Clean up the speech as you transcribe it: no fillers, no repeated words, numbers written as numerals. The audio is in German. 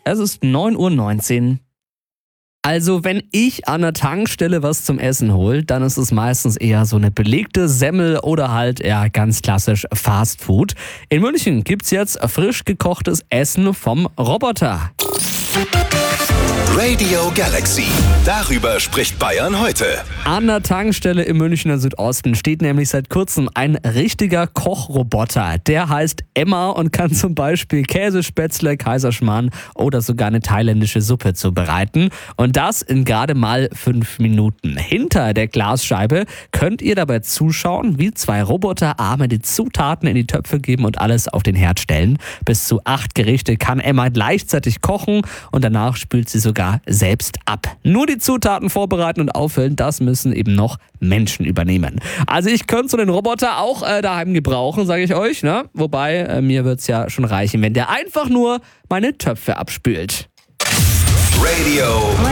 Es ist 9:19 Uhr. Also wenn ich an der Tankstelle was zum Essen hole, dann ist es meistens eher so eine belegte Semmel oder halt ganz klassisch Fast Food. In München gibt's jetzt frisch gekochtes Essen vom Roboter. Radio Galaxy. Darüber spricht Bayern heute. An der Tankstelle im Münchner Südosten steht nämlich seit kurzem ein richtiger Kochroboter. Der heißt Emma und kann zum Beispiel Käsespätzle, Kaiserschmarrn oder sogar eine thailändische Suppe zubereiten. Und das in gerade mal 5 Minuten. Hinter der Glasscheibe könnt ihr dabei zuschauen, wie 2 Roboterarme die Zutaten in die Töpfe geben und alles auf den Herd stellen. Bis zu 8 Gerichte kann Emma gleichzeitig kochen und danach spült sie sogar selbst ab. Nur die Zutaten vorbereiten und auffüllen, das müssen eben noch Menschen übernehmen. Also ich könnte so den Roboter auch daheim gebrauchen, sage ich euch, ne? Wobei, mir wird's ja schon reichen, wenn der einfach nur meine Töpfe abspült. Radio